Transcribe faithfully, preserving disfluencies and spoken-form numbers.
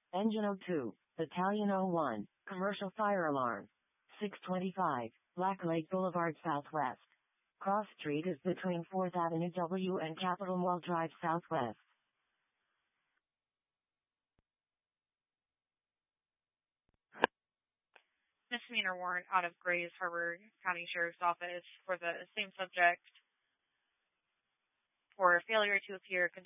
Engine oh two, Battalion oh one, Commercial Fire Alarm. six twenty-five, Black Lake Boulevard Southwest. Cross Street is between fourth Avenue W and Capitol Mall Drive Southwest. Misdemeanor warrant out of Grays Harbor County Sheriff's Office for the same subject for failure to appear